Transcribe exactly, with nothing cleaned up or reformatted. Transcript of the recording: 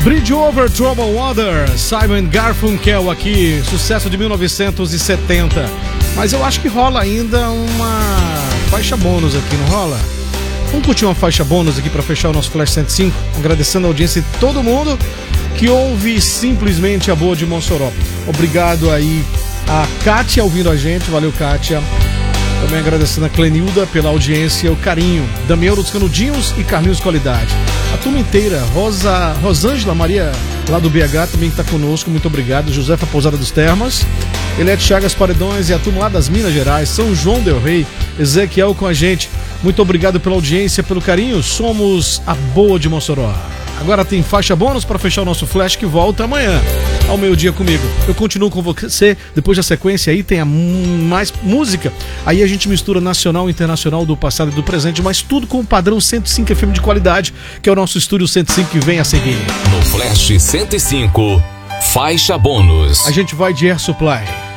Bridge Over Troubled Water, Simon Garfunkel aqui, sucesso de mil novecentos e setenta. Mas eu acho que rola ainda uma faixa bônus aqui, não rola? Vamos curtir uma faixa bônus aqui para fechar o nosso Flash cento e cinco, agradecendo a audiência de todo mundo que ouve simplesmente a boa de Mossoró. Obrigado aí a Kátia ouvindo a gente, valeu Kátia. Também agradecendo a Clenilda pela audiência, o carinho, Damião dos Canudinhos e Carlinhos Qualidade. A turma inteira, Rosa, Rosângela Maria, lá do B H, também está conosco, muito obrigado. Josefa Pousada dos Termas, Elete Chagas Paredões e a turma lá das Minas Gerais, São João del Rei, Ezequiel com a gente. Muito obrigado pela audiência, pelo carinho, somos a boa de Mossoró. Agora tem faixa bônus para fechar o nosso Flash que volta amanhã, ao meio-dia comigo. Eu continuo com você, depois da sequência aí tem a mais música. Aí a gente mistura nacional e internacional do passado e do presente, mas tudo com o padrão cento e cinco F M de qualidade, que é o nosso estúdio cento e cinco que vem a seguir. No Flash cento e cinco, faixa bônus. A gente vai de Air Supply.